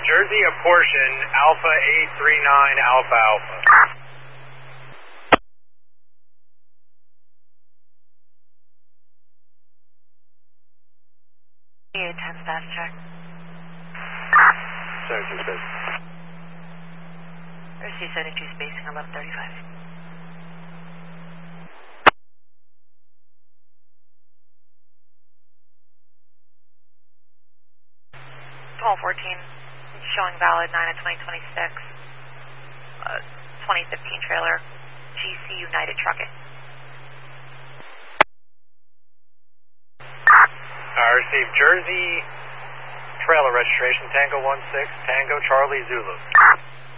Jersey, apportion Alpha 839 Alpha Alpha. Times fast check. 72 space. Receive 72 spacing 1135. 1214, showing valid 9 of 2026, 2015 trailer, GC United Trucking. Receive Jersey, trailer registration Tango 16, Tango Charlie Zulu.